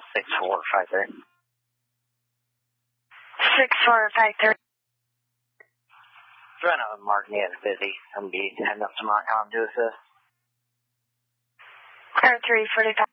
6453. 6453. I know Mark is busy. I'm going to be heading up to Mount Holland to assist. Air 345.